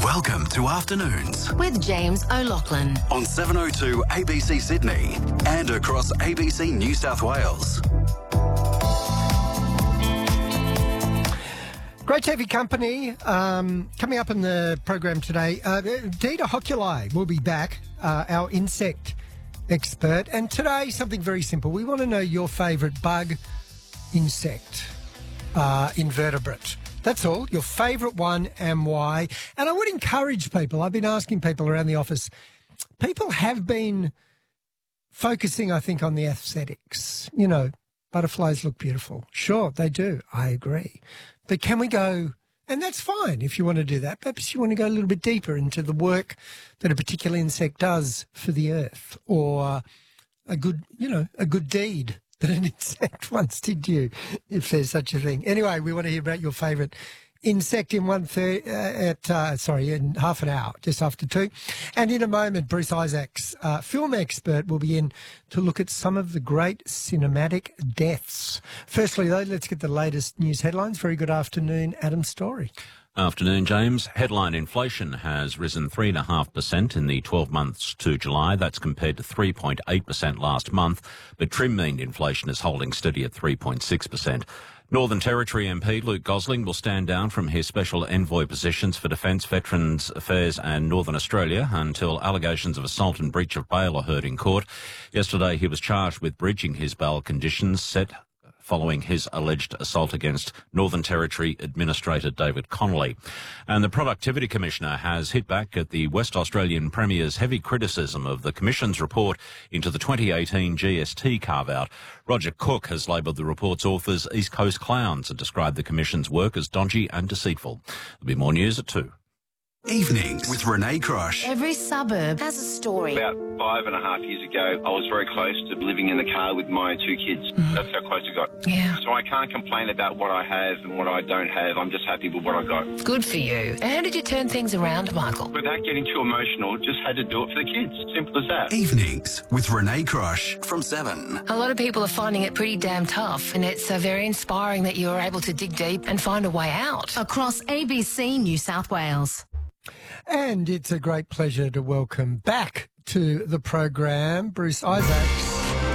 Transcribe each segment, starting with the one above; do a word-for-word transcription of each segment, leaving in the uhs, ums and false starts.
Welcome to Afternoons with James O'Loughlin on seven oh two A B C Sydney and across A B C New South Wales. Great to have your company. Um, coming up in the program today, uh, Dita Hoculi will be back, uh, our insect expert. And today, something very simple. We want to know your favourite bug, insect, uh, invertebrate. That's all. Your favourite one and why. And I would encourage people, I've been asking people around the office, people have been focusing, I think, on the aesthetics. You know, butterflies look beautiful. Sure, they do. I agree. But can we go, and that's fine if you want to do that, perhaps you want to go a little bit deeper into the work that a particular insect does for the earth, or a good, you know, a good deed that an insect once did you, if there's such a thing. Anyway, we want to hear about your favourite insect in one third, uh, at, uh, sorry, in half an hour, just after two. And in a moment, Bruce Isaacs, uh, film expert, will be in to look at some of the great cinematic deaths. Firstly, though, let's get the latest news headlines. Very good afternoon, Adam Story. Afternoon, James. Headline inflation has risen three point five percent in the twelve months to July. That's compared to three point eight percent last month, but trim mean inflation is holding steady at three point six percent. Northern Territory M P Luke Gosling will stand down from his special envoy positions for Defence, Veterans Affairs and Northern Australia until allegations of assault and breach of bail are heard in court. Yesterday he was charged with breaching his bail conditions set following his alleged assault against Northern Territory Administrator David Connolly. And the Productivity Commissioner has hit back at the West Australian Premier's heavy criticism of the Commission's report into the twenty eighteen G S T carve-out. Roger Cook has labelled the report's authors East Coast clowns and described the Commission's work as dodgy and deceitful. There'll be more news at two. Evenings with Renee Crush. Every suburb has a story. About five and a half years ago, I was very close to living in the car with my two kids. Mm. That's how close it got. Yeah. So I can't complain about what I have and what I don't have. I'm just happy with what I got. Good for you. How did you turn things around, Michael? Without getting too emotional, just had to do it for the kids. Simple as that. Evenings with Renee Crush from seven. A lot of people are finding it pretty damn tough, and it's uh, very inspiring that you're able to dig deep and find a way out. Across A B C New South Wales. And it's a great pleasure to welcome back to the program Bruce Isaacs.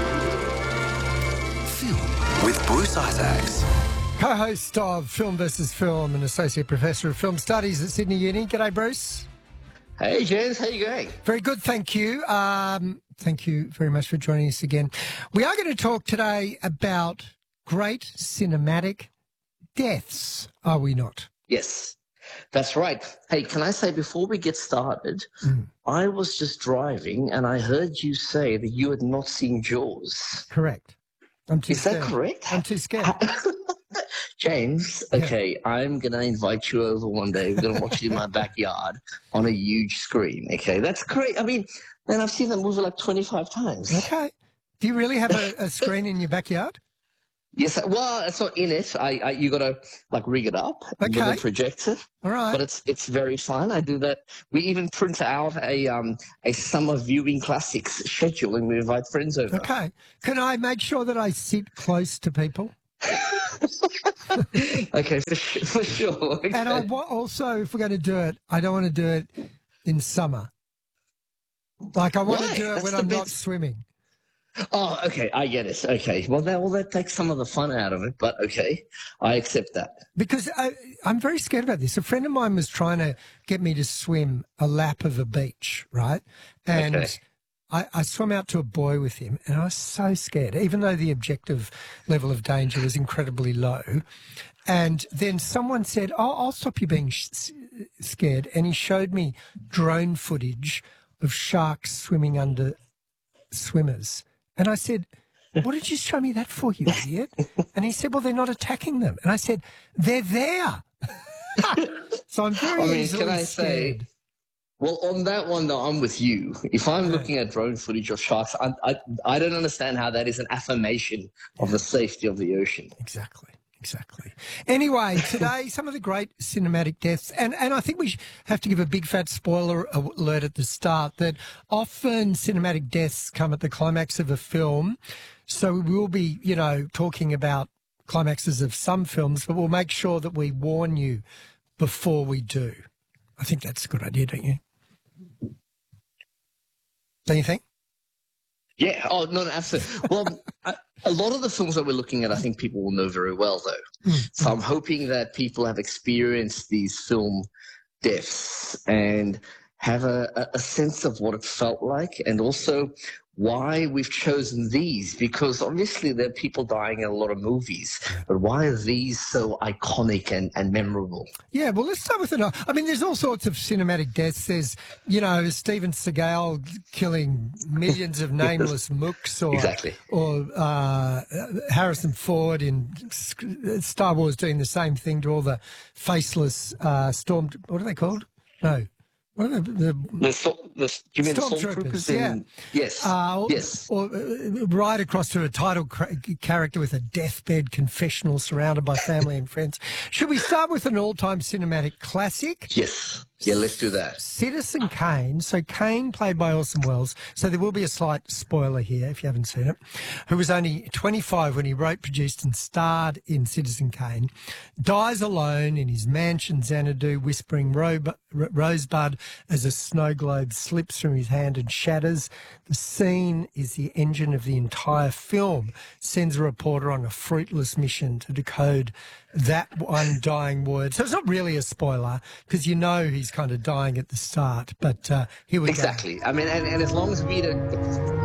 Film with Bruce Isaacs. Co-host of Film versus Film and Associate Professor of Film Studies at Sydney Uni. G'day, Bruce. Hey, James. How you going? Very good, thank you. Um, thank you very much for joining us again. We are going to talk today about great cinematic deaths, are we not? Yes. That's right. Hey, can I say before we get started, mm. I was just driving and I heard you say that you had not seen Jaws. Correct. I'm too Is scared. that correct? I'm too scared. James, okay, yeah. I'm going to invite you over one day. We're going to watch it in my backyard on a huge screen, okay? That's great. I mean, man, I've seen that movie like twenty-five times. Okay. Do you really have a, a screen in your backyard? Yes, well, it's not in it. I, I you got to like rig it up okay. with a projector. All right, but it's it's very fun. I do that. We even print out a um a summer viewing classics schedule and we invite friends over. Okay, can I make sure that I sit close to people? Okay, for, for sure. Okay. And I wa- also, if we're going to do it, I don't want to do it in summer. Like I want Why? to do it That's when the I'm best. not swimming. Oh, okay, I get it. Okay, well, that well, that takes some of the fun out of it, but okay, I accept that. Because I, I'm very scared about this. A friend of mine was trying to get me to swim a lap of a beach, right? And okay. I, I swam out to a buoy with him, and I was so scared, even though the objective level of danger was incredibly low. And then someone said, "Oh, I'll stop you being sh- scared," and he showed me drone footage of sharks swimming under swimmers. And I said, "What did you show me that for, you idiot?" And he said, "Well, they're not attacking them." And I said, "They're there." So I'm very I mean, easily can I scared. say, well, on that one, though, I'm with you. If I'm yeah. looking at drone footage of sharks, I, I, I don't understand how that is an affirmation of the safety of the ocean. Exactly. Exactly. Anyway, today, some of the great cinematic deaths, and, and I think we have to give a big fat spoiler alert at the start that often cinematic deaths come at the climax of a film. So we will be, you know, talking about climaxes of some films, but we'll make sure that we warn you before we do. I think that's a good idea, don't you? Don't you think? Yeah. Oh, no, no absolutely. Well, a, a lot of the films that we're looking at, I think people will know very well, though. Mm. So I'm hoping that people have experienced these film deaths and have a, a sense of what it felt like, and also why we've chosen these, because obviously there are people dying in a lot of movies, but why are these so iconic and, and memorable? Yeah, well, let's start with it. I mean, there's all sorts of cinematic deaths. There's, you know, Steven Seagal killing millions of nameless mooks, or, exactly. or uh, Harrison Ford in Star Wars doing the same thing to all the faceless uh, storm... What are they called? No. What are the, the, the, the you mean stormtroopers? Storm yeah, yes, uh, yes. Or uh, right across to a title cra- character with a deathbed confessional, surrounded by family and friends. Should we start with an all-time cinematic classic? Yes. Yeah, let's do that. Citizen Kane. So Kane, played by Orson Welles. So there will be a slight spoiler here if you haven't seen it. Who was only twenty-five when he wrote, produced and starred in Citizen Kane. Dies alone in his mansion Xanadu, whispering Rob- R- Rosebud as a snow globe slips from his hand and shatters. The scene is the engine of the entire film. Sends a reporter on a fruitless mission to decode that one dying word. So it's not really a spoiler because you know he's kind of dying at the start, but uh, here we exactly. go. Exactly. I mean, and, and as long as we don't...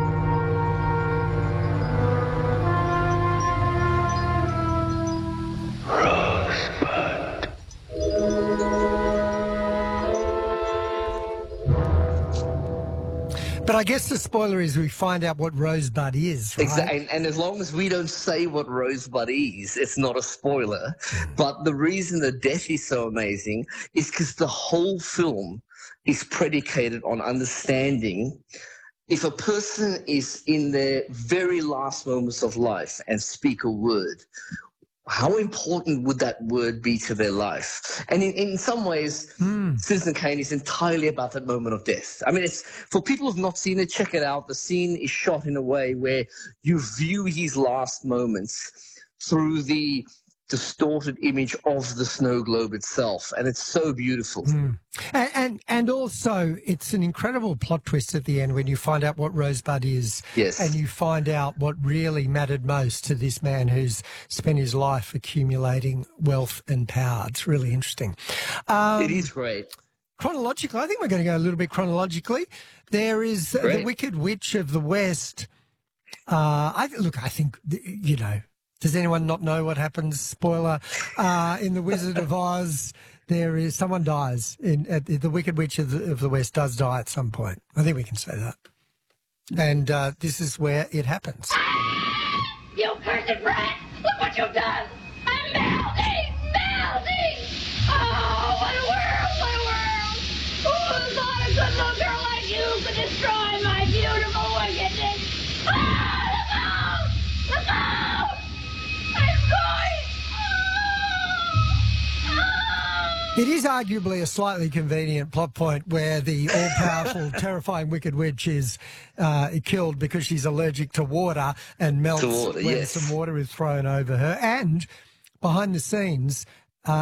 But I guess the spoiler is we find out what Rosebud is, right? Exactly. And, and as long as we don't say what Rosebud is, it's not a spoiler. But the reason the death is so amazing is because the whole film is predicated on understanding if a person is in their very last moments of life and speak a word, how important would that word be to their life? And in, in some ways, mm. Citizen Kane is entirely about that moment of death. I mean, it's for people who've not seen it, check it out. The scene is shot in a way where you view his last moments through the distorted image of the snow globe itself, and it's so beautiful. Mm. And, and and also, it's an incredible plot twist at the end when you find out what Rosebud is, yes. and you find out what really mattered most to this man who's spent his life accumulating wealth and power. It's really interesting. Um, it is great. Chronologically, I think we're going to go a little bit chronologically. There is uh, the Wicked Witch of the West. Uh, I look, I think you know. Does anyone not know what happens? Spoiler, uh, in The Wizard of Oz, there is someone dies. In at, the Wicked Witch of the, of the West does die at some point. I think we can say that. And uh, this is where it happens. You cursed rat! Look what you've done! I'm melting! Melting! Oh, what a world! What a world! Who thought a good little girl like you could destroy my beautiful wickedness? Ah, look out! Look out! It is arguably a slightly convenient plot point where the all-powerful, terrifying Wicked Witch is uh, killed because she's allergic to water and melts water, when yes. some water is thrown over her. And behind the scenes,